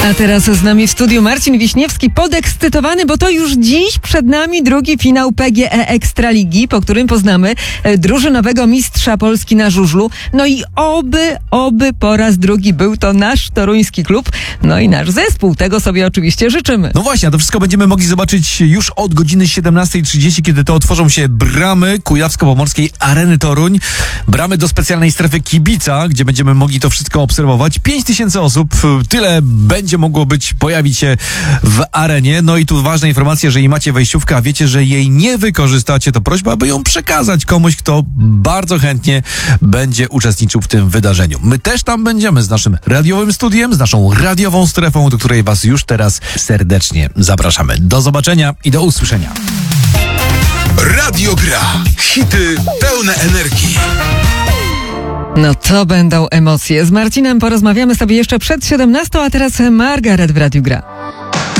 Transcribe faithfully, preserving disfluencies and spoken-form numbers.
A teraz z nami w studiu Marcin Wiśniewski, podekscytowany, bo to już dziś przed nami drugi finał P G E Ekstraligi, po którym poznamy drużynowego mistrza Polski na żużlu. No i oby, oby po raz drugi był to nasz toruński klub, no i nasz zespół. Tego sobie oczywiście życzymy. No właśnie, a to wszystko będziemy mogli zobaczyć już od godziny siedemnastej trzydzieści, kiedy to otworzą się bramy Kujawsko-Pomorskiej Areny Toruń. Bramy do specjalnej strefy kibica, gdzie będziemy mogli to wszystko obserwować. pięć tysięcy osób, tyle będzie mogło być, pojawić się w arenie. No i tu ważna informacja, że jeżeli macie wejściówkę, a wiecie, że jej nie wykorzystacie, to prośba, aby ją przekazać komuś, kto bardzo chętnie będzie uczestniczył w tym wydarzeniu. My też tam będziemy z naszym radiowym studiem, z naszą radiową strefą, do której was już teraz serdecznie zapraszamy. Do zobaczenia i do usłyszenia. Radio Gra. Hity pełne energii. No to będą emocje. Z Marcinem porozmawiamy sobie jeszcze przed siedemnastą, a teraz Margaret w Radiu Gra.